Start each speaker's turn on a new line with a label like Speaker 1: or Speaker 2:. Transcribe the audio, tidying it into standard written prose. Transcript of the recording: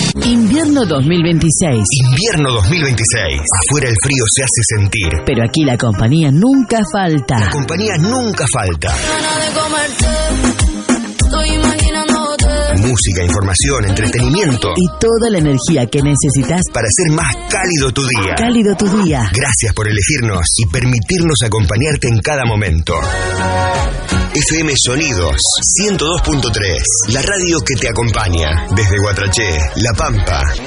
Speaker 1: Invierno 2026.
Speaker 2: Invierno 2026. Afuera el frío se hace sentir.
Speaker 1: Pero aquí la compañía nunca falta.
Speaker 2: La compañía nunca falta. Música, información, entretenimiento.
Speaker 1: Y toda la energía que necesitas
Speaker 2: para hacer más cálido tu día.
Speaker 1: Cálido tu día.
Speaker 2: Gracias por elegirnos y permitirnos acompañarte en cada momento. FM Sonidos 102.3, la radio que te acompaña desde Guatraché, La Pampa,